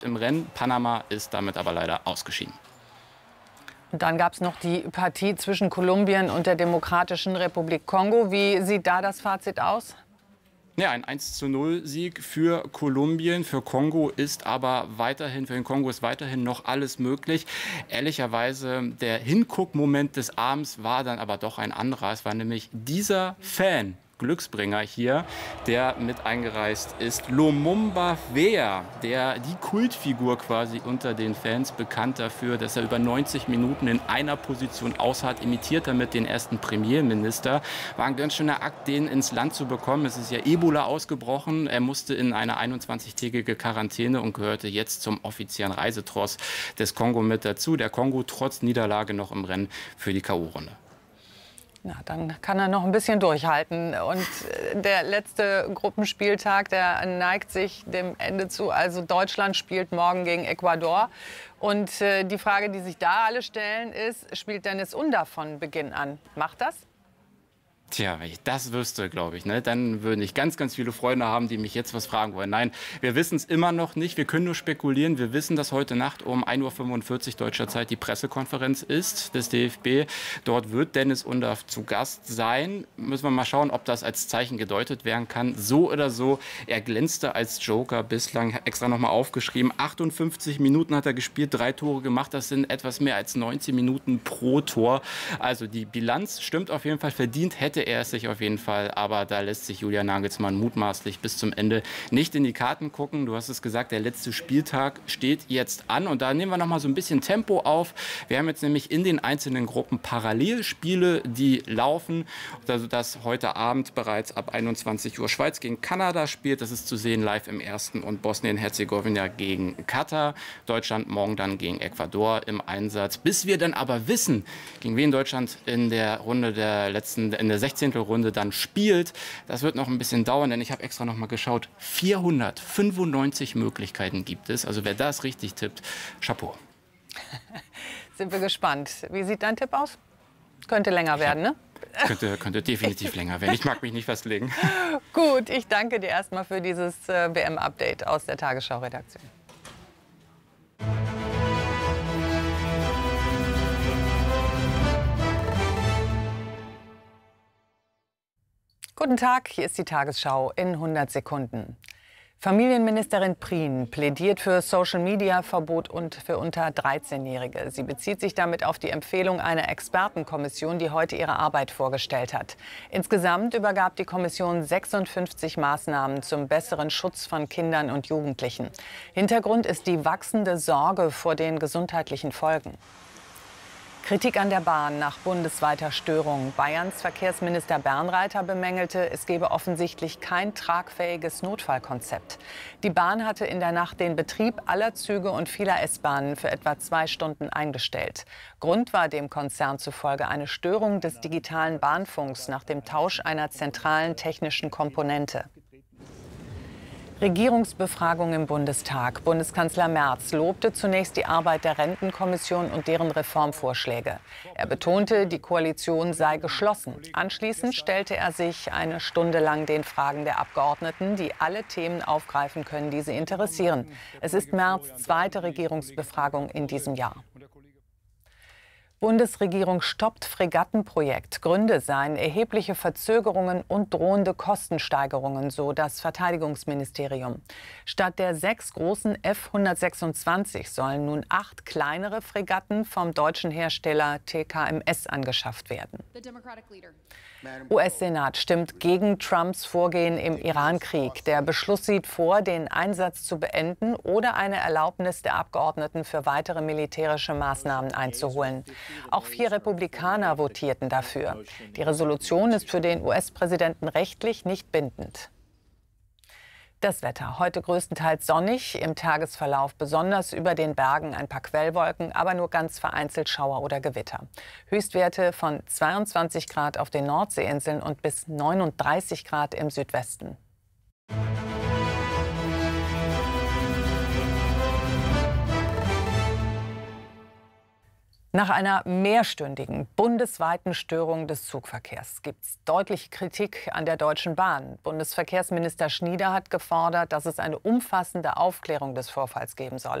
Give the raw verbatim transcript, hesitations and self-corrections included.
im Rennen. Panama ist damit aber leider ausgeschieden. Und dann gab es noch die Partie zwischen Kolumbien und der Demokratischen Republik Kongo. Wie sieht da das Fazit aus? Ja, ein eins zu null Sieg für Kolumbien. Für Kongo ist aber weiterhin, für den Kongo ist weiterhin noch alles möglich. Ehrlicherweise, der Hinguck-Moment des Abends war dann aber doch ein anderer. Es war nämlich dieser Fan, Glücksbringer hier, der mit eingereist ist. Lumumba Weah, der die Kultfigur quasi unter den Fans, bekannt dafür, dass er über neunzig Minuten in einer Position ausharrt, imitiert damit den ersten Premierminister. War ein ganz schöner Akt, den ins Land zu bekommen. Es ist ja Ebola ausgebrochen. Er musste in eine einundzwanzigtägige Quarantäne und gehörte jetzt zum offiziellen Reisetross des Kongo mit dazu. Der Kongo trotz Niederlage noch im Rennen für die K O-Runde. Na, dann kann er noch ein bisschen durchhalten. Und der letzte Gruppenspieltag, der neigt sich dem Ende zu. Also Deutschland spielt morgen gegen Ecuador. Und äh, die Frage, die sich da alle stellen, ist, spielt Dennis Undaff von Beginn an? Macht das? Tja, wenn ich das wüsste, glaube ich, ne, dann würden ich ganz, ganz viele Freunde haben, die mich jetzt was fragen wollen. Nein, wir wissen es immer noch nicht. Wir können nur spekulieren. Wir wissen, dass heute Nacht um ein Uhr fünfundvierzig deutscher Zeit die Pressekonferenz ist des D F B. Dort wird Dennis Undaff zu Gast sein. Müssen wir mal schauen, ob das als Zeichen gedeutet werden kann. So oder so, er glänzte als Joker bislang, extra noch mal aufgeschrieben. achtundfünfzig Minuten hat er gespielt, drei Tore gemacht. Das sind etwas mehr als neunzehn Minuten pro Tor. Also die Bilanz stimmt auf jeden Fall, verdient hätte er es sich auf jeden Fall, aber da lässt sich Julian Nagelsmann mutmaßlich bis zum Ende nicht in die Karten gucken. Du hast es gesagt, der letzte Spieltag steht jetzt an und da nehmen wir noch mal so ein bisschen Tempo auf. Wir haben jetzt nämlich in den einzelnen Gruppen Parallelspiele, die laufen, also dass heute Abend bereits ab einundzwanzig Uhr Schweiz gegen Kanada spielt. Das ist zu sehen live im ersten und Bosnien-Herzegowina gegen Katar. Deutschland morgen dann gegen Ecuador im Einsatz. Bis wir dann aber wissen, gegen wen Deutschland in der Runde der letzten, in der sechzehnten Runde dann spielt. Das wird noch ein bisschen dauern, denn ich habe extra noch mal geschaut. vierhundertfünfundneunzig Möglichkeiten gibt es. Also wer das richtig tippt, Chapeau. Sind wir gespannt. Wie sieht dein Tipp aus? Könnte länger werden, ne? Könnte, könnte definitiv länger werden. Ich mag mich nicht festlegen. Gut, ich danke dir erstmal für dieses äh, W M-Update aus der Tagesschau-Redaktion. Guten Tag, hier ist die Tagesschau in hundert Sekunden. Familienministerin Prien plädiert für Social-Media-Verbot und für unter dreizehnjährige. Sie bezieht sich damit auf die Empfehlung einer Expertenkommission, die heute ihre Arbeit vorgestellt hat. Insgesamt übergab die Kommission sechsundfünfzig Maßnahmen zum besseren Schutz von Kindern und Jugendlichen. Hintergrund ist die wachsende Sorge vor den gesundheitlichen Folgen. Kritik an der Bahn nach bundesweiter Störung. Bayerns Verkehrsminister Bernreiter bemängelte, es gebe offensichtlich kein tragfähiges Notfallkonzept. Die Bahn hatte in der Nacht den Betrieb aller Züge und vieler S-Bahnen für etwa zwei Stunden eingestellt. Grund war dem Konzern zufolge eine Störung des digitalen Bahnfunks nach dem Tausch einer zentralen technischen Komponente. Regierungsbefragung im Bundestag. Bundeskanzler Merz lobte zunächst die Arbeit der Rentenkommission und deren Reformvorschläge. Er betonte, die Koalition sei geschlossen. Anschließend stellte er sich eine Stunde lang den Fragen der Abgeordneten, die alle Themen aufgreifen können, die sie interessieren. Es ist Merz' zweite Regierungsbefragung in diesem Jahr. Bundesregierung stoppt Fregattenprojekt. Gründe seien erhebliche Verzögerungen und drohende Kostensteigerungen, so das Verteidigungsministerium. Statt der sechs großen F hundertsechsundzwanzig sollen nun acht kleinere Fregatten vom deutschen Hersteller T K M S angeschafft werden. U S-Senat stimmt gegen Trumps Vorgehen im Iran-Krieg. Der Beschluss sieht vor, den Einsatz zu beenden oder eine Erlaubnis der Abgeordneten für weitere militärische Maßnahmen einzuholen. Auch vier Republikaner votierten dafür. Die Resolution ist für den U S-Präsidenten rechtlich nicht bindend. Das Wetter. Heute größtenteils sonnig, im Tagesverlauf besonders über den Bergen ein paar Quellwolken, aber nur ganz vereinzelt Schauer oder Gewitter. Höchstwerte von zweiundzwanzig Grad auf den Nordseeinseln und bis neununddreißig Grad im Südwesten. Nach einer mehrstündigen bundesweiten Störung des Zugverkehrs gibt es deutliche Kritik an der Deutschen Bahn. Bundesverkehrsminister Schnieder hat gefordert, dass es eine umfassende Aufklärung des Vorfalls geben soll.